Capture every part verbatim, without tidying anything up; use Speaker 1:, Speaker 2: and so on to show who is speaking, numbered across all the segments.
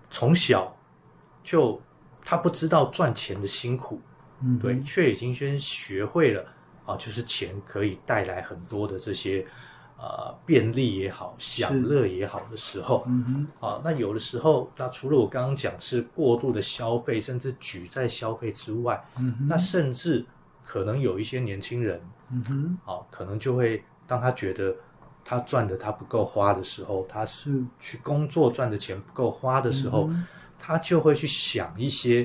Speaker 1: 从小就他不知道赚钱的辛苦，
Speaker 2: 嗯，
Speaker 1: 对，却已经先学会了啊，就是钱可以带来很多的这些呃便利也好，享乐也好的时候，
Speaker 2: 嗯哼，
Speaker 1: 啊，那有的时候，那除了我刚刚讲是过度的消费，甚至举债消费之外，
Speaker 2: 嗯哼，
Speaker 1: 那甚至可能有一些年轻人，
Speaker 2: 嗯哼，
Speaker 1: 啊，可能就会当他觉得他赚的他不够花的时候，他是去工作赚的钱不够花的时候，
Speaker 2: 嗯、
Speaker 1: 他就会去想一些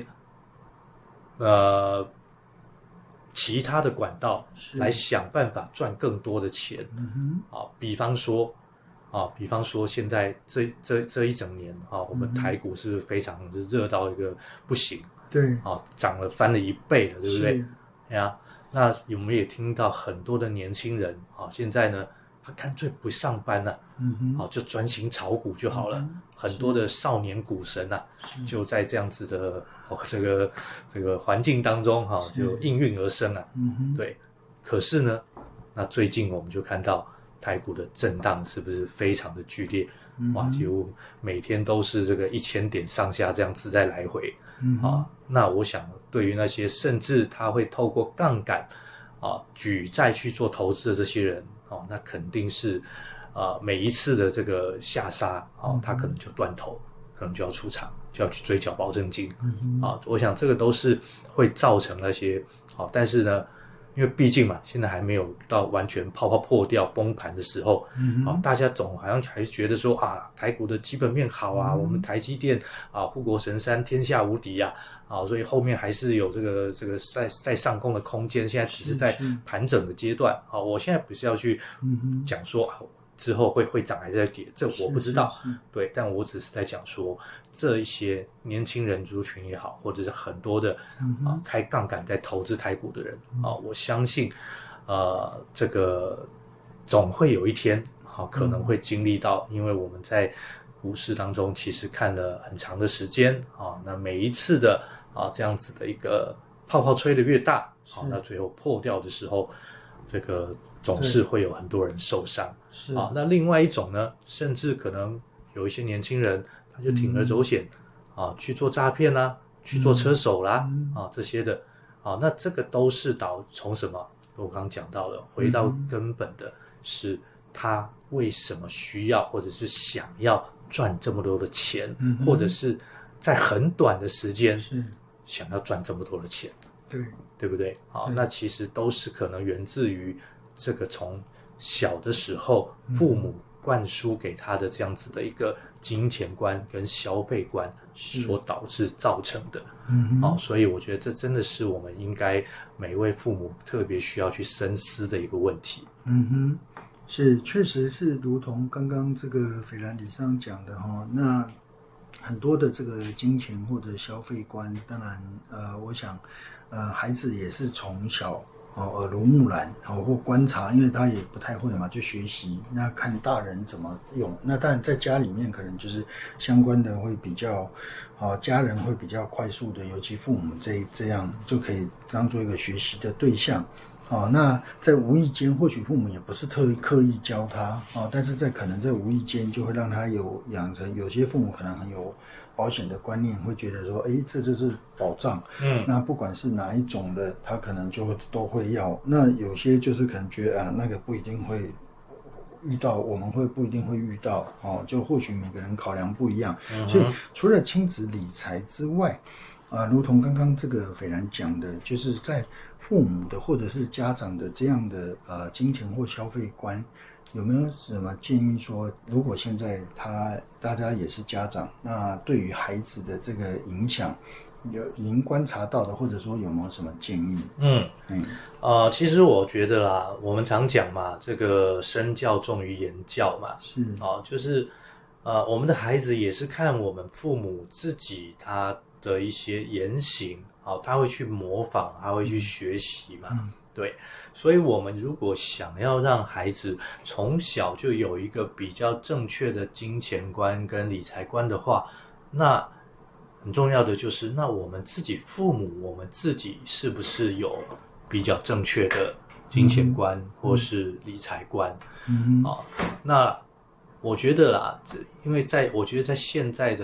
Speaker 1: 呃其他的管道来想办法赚更多的钱。
Speaker 2: 嗯
Speaker 1: 哼，啊，比方说啊，比方说现在这这这一整年啊，我们台股是非常热到一个不行，
Speaker 2: 对，
Speaker 1: 啊，涨了翻了一倍了，对不对？哎呀，那我们也听到很多的年轻人啊，现在呢，他干脆不上班了，
Speaker 2: 嗯哼，
Speaker 1: 啊，就专心炒股就好了。
Speaker 2: 嗯、
Speaker 1: 很多的少年股神啊，就在这样子的哦这个这个环境当中哈、啊，就应运而生啊。
Speaker 2: 嗯哼，
Speaker 1: 对。可是呢，那最近我们就看到台股的震荡是不是非常的剧烈？嗯、哇，几乎每天都是这个一千点上下这样子在来回。
Speaker 2: 嗯、
Speaker 1: 啊，那我想对于那些甚至他会透过杠杆啊举债去做投资的这些人，哦、啊，那肯定是啊每一次的这个下杀，啊，他可能就断头，可能就要出场，就要去追缴保证金。嗯、啊，我想这个都是会造成那些好、啊，但是呢。因为毕竟嘛，现在还没有到完全泡泡破掉崩盘的时候，嗯、啊，大家总好像还是觉得说啊，台股的基本面好啊，嗯、我们台积电啊，护国神山，天下无敌呀、啊，啊，所以后面还是有这个这个在在上攻的空间，现在只是在盘整的阶段。啊，我现在不是要去讲说啊。之后会会涨还是在跌，这我不知道。对，但我只是在讲说，这一些年轻人族群也好，或者是很多的、嗯、啊开杠杆在投资台股的人、嗯、啊，我相信，呃，这个总会有一天，好、啊、可能会经历到，因为我们在股市当中其实看了很长的时间啊，那每一次的啊这样子的一个泡泡吹得越大，好、啊，那最后破掉的时候，这个。总是会有很多人受伤，是啊。那另外一种呢，甚至可能有一些年轻人，他就铤而走险、嗯、啊，去做诈骗啦、啊，去做车手啦、嗯、啊这些的啊。那这个都是导从什么？我刚刚讲到了，回到根本的是他为什么需要或者是想要赚这么多的钱，嗯、或者是在很短的时间想要赚这么多的钱，
Speaker 2: 对
Speaker 1: 对不对？啊，那其实都是可能源自于。这个从小的时候父母灌输给他的这样子的一个金钱观跟消费观所导致造成的，嗯、哦，所以我觉得这真的是我们应该每一位父母特别需要去深思的一个问题。
Speaker 2: 嗯哼，是，确实是如同刚刚这个斐然理事长讲的哈，那很多的这个金钱或者消费观，当然呃，我想呃，孩子也是从小。哦，耳濡目染，哦，或观察，因为他也不太会嘛，就学习。那看大人怎么用，那当然在家里面可能就是相关的会比较，哦，家人会比较快速的，尤其父母这这样就可以当做一个学习的对象。哦，那在无意间，或许父母也不是特意刻意教他，哦，但是在可能在无意间就会让他有养成，有些父母可能很有保险的观念，会觉得说，诶，这就是保障，嗯，那不管是哪一种的，他可能就都会要。那有些就是可能觉得啊，那个不一定会遇到，我们会不一定会遇到，哦，就或许每个人考量不一样，嗯、所以除了亲子理财之外，啊、呃，如同刚刚这个斐然讲的，就是在父母的或者是家长的这样的呃金钱或消费观，有没有什么建议说，如果现在他大家也是家长，那对于孩子的这个影响，有您观察到的，或者说有没有什么建议？
Speaker 1: 嗯嗯呃，其实我觉得啦，我们常讲嘛，这个身教重于言教嘛，
Speaker 2: 是
Speaker 1: 哦，就是呃，我们的孩子也是看我们父母自己他的一些言行。好，他会去模仿，他会去学习嘛，嗯、对，所以我们如果想要让孩子从小就有一个比较正确的金钱观跟理财观的话，那很重要的就是，那我们自己父母，我们自己是不是有比较正确的金钱观、嗯、或是理财观？嗯，啊，那我觉得啦，因为在我觉得在现在的